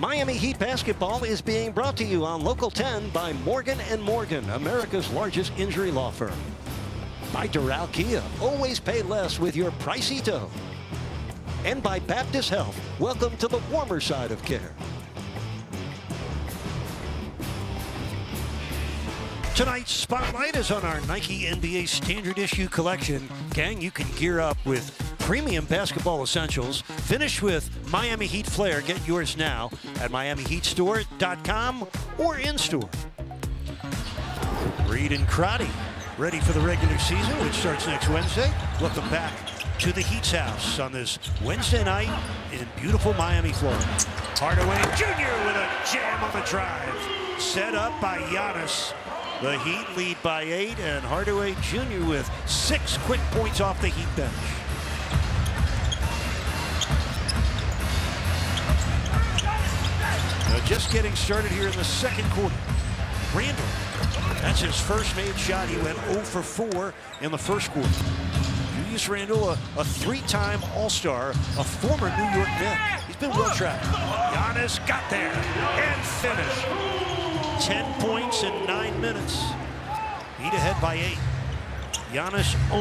Miami Heat basketball is being brought to you on Local 10 by Morgan & Morgan, America's largest injury law firm. By Doral Kia, always pay less with your Pricito. And by Baptist Health, welcome to the warmer side of care. Tonight's spotlight is on our Nike NBA Standard Issue collection. Gang, you can gear up with premium basketball essentials. Finish with Miami Heat Flair. Get yours now at MiamiHeatStore.com or in-store. Reed and Crotty ready for the regular season, which starts next Wednesday. Welcome back to the Heat's house on this Wednesday night in beautiful Miami, Florida. Hardaway Jr. with a jam on the drive. Set up by Giannis. The Heat lead by 8, and Hardaway Jr. with 6 quick points off the Heat bench. Just getting started here in the second quarter. Randle, that's his first made shot. He went 0 for 4 in the first quarter. Julius Randle, a three-time All-Star, a former New York Met. He's been well-tracked. Giannis got there and finished. 10 points in 9 minutes. Heat ahead by 8. Giannis